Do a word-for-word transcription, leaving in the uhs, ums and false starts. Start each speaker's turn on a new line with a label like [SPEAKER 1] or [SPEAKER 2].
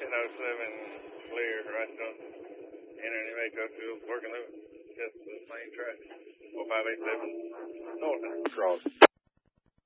[SPEAKER 1] oh seven clear right on entering M H O two, working over just the same track. four five eight seven north. Cross.